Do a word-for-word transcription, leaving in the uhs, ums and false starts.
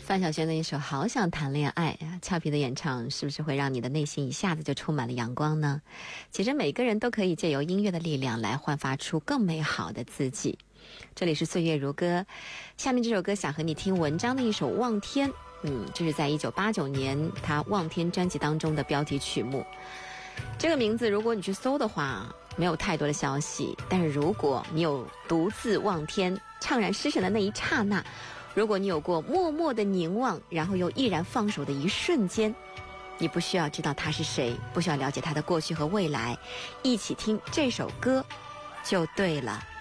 范晓萱的一首《好想谈恋爱》啊，俏皮的演唱是不是会让你的内心一下子就充满了阳光呢？其实每个人都可以借由音乐的力量来焕发出更美好的自己。这里是岁月如歌，下面这首歌想和你听文章的一首《望天》，嗯，这是在一九八九年他《望天》专辑当中的标题曲目。这个名字如果你去搜的话没有太多的消息，但是如果你有独自望天怅然失神的那一刹那，如果你有过默默的凝望然后又毅然放手的一瞬间，你不需要知道他是谁，不需要了解他的过去和未来，一起听这首歌就对了。